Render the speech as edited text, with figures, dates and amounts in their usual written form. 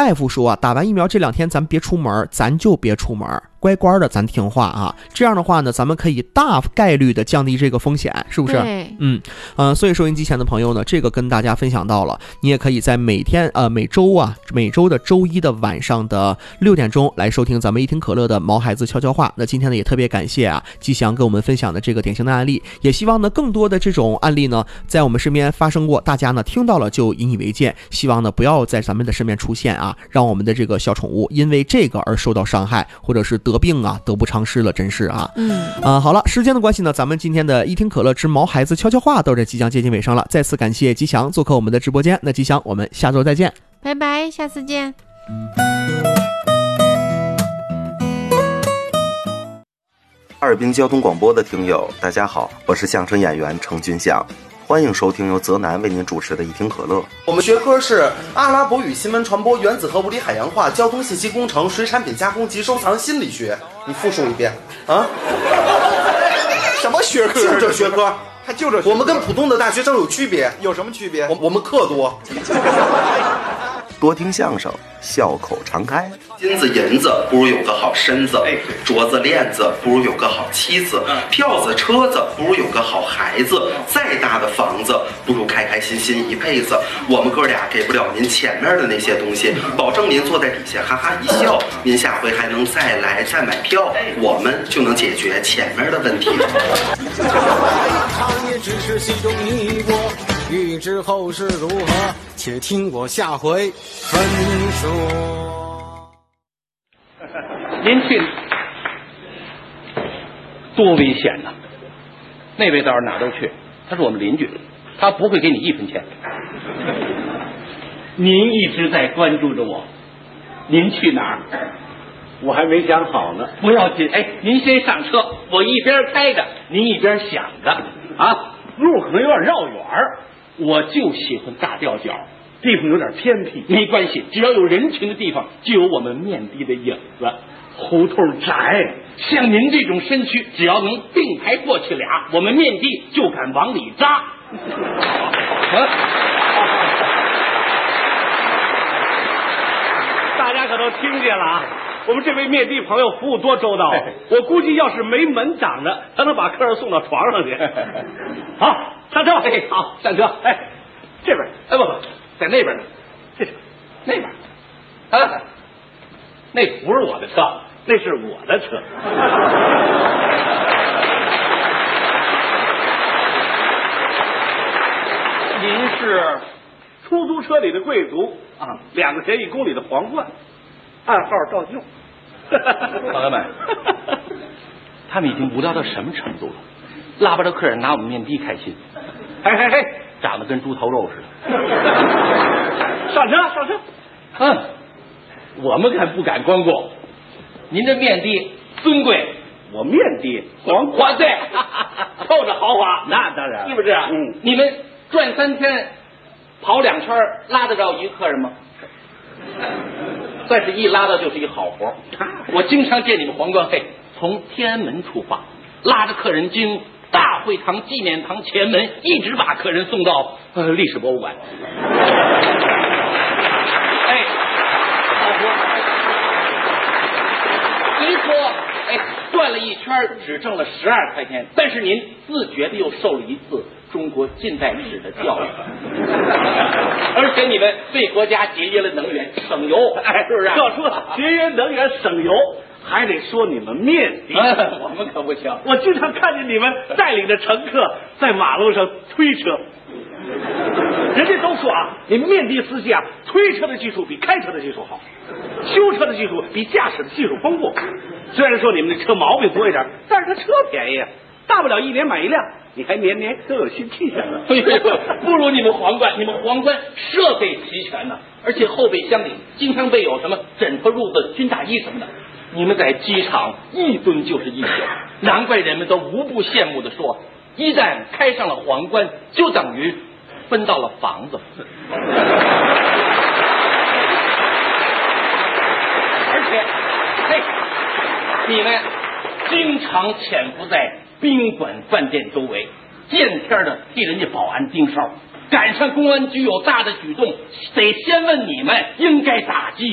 大夫说啊，打完疫苗这2天咱别出门，咱就别出门，乖乖的咱听话啊。这样的话呢，咱们可以大概率的降低这个风险，是不是？所以收音机前的朋友呢，这个跟大家分享到了，你也可以在每周的周一的晚上的6点钟来收听咱们一听可乐的毛孩子悄悄话。那今天呢，也特别感谢啊吉祥跟我们分享的这个典型的案例，也希望呢更多的这种案例呢在我们身边发生过，大家呢听到了就引以为戒，希望呢不要在咱们的身边出现啊，让我们的这个小宠物因为这个而受到伤害，或者是得病啊，得不偿失了，真是啊。好了，时间的关系呢，咱们今天的一听可乐之毛孩子悄悄话到这即将接近尾声了，再次感谢吉祥做客我们的直播间。那吉祥，我们下周再见， 拜拜，下次见。 哈尔滨交通广播的听友大家好，我是相声演员程军祥，欢迎收听由泽南为您主持的一听可乐。 我们学科是阿拉伯语、新闻传播、原子核物理海洋化、交通信息工程、水产品加工及收藏、心理学。你复述一遍啊？ 什么学科？ 就这学科， 还就这学科。 我们跟普通的大学生有区别？ 有什么区别？ 我们课多。 多听相声，笑口常开。 金子银子不如有个好身子，镯子链子不如有个好妻子，票子车子不如有个好孩子，再大的房子不如开开心心一辈子。我们哥俩给不了您前面的那些东西，保证您坐在底下哈哈一笑，您下回还能再来再买票，我们就能解决前面的问题。 也只是其中一波，欲知后事如何，且听我下回分说。 您去多危险呐！那位倒是哪都去，他是我们邻居，他不会给你1分钱。 您一直在关注着我，您去哪儿？我还没想好呢。 不要紧，您先上车，我一边开着，您一边想着啊。 路可能有点绕远儿， 我就喜欢大吊脚， 地方有点偏僻。 没关系，只要有人群的地方，就有我们面的的影子。 胡同窄， 像您这种身躯，只要能并排过去俩，我们面的就敢往里扎。 大家可都听见了啊！我们这位面的朋友服务多周到，我估计要是没门长着，他能把客人送到床上去。好，上车。 好，上车。 这边， 不，在那边呢。 这那边，那不是我的车， 那是我的车。您是出租车里的贵族啊，2块钱1公里的皇冠，暗号照旧。 朋友们，他们已经无聊到什么程度了？拉巴着客人拿我们面的开心，长得跟猪头肉似的。 上车。 我们可不敢光顾。您这面的尊贵， 我面的皇冠对，透着豪华。 那当然， 是不是？你们转3天，跑2圈，拉得着一个客人吗？但是一拉到就是一好活。我经常见你们皇冠会从天安门出发，拉着客人经大会堂、纪念堂前门，一直把客人送到历史博物馆。好活。虽说转了1圈只挣了12块钱，但是您自觉的又受了一次中国近代史的教育，而且你们对国家节约了能源，省油，是不是？ 要说节约能源省油，还得说你们面的。 我们可不行。 我经常看见你们带领着乘客在马路上推车，人家都说啊，你们面的司机啊，推车的技术比开车的技术好，修车的技术比驾驶的技术丰富。虽然说你们的车毛病多一点，但是它车便宜啊，大不了1年买1辆，你还年年都有新气象呢。 不如你们皇冠，你们皇冠设备齐全呢，而且后备箱里经常备有什么枕头、褥子、军大衣什么的。你们在机场1吨就是1宿，难怪人们都无不羡慕的说，一旦开上了皇冠，就等于分到了房子。而且，你们经常潜伏在宾馆、饭店周围，见天的替人家保安盯梢，赶上公安局有大的举动，得先问你们应该打击